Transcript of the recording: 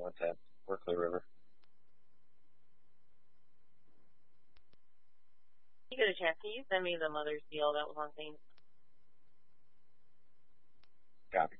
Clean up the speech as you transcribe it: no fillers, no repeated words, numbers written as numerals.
went to Berkeley River. You get a chance. Can you send me the Mother's deal that was on things? Copy.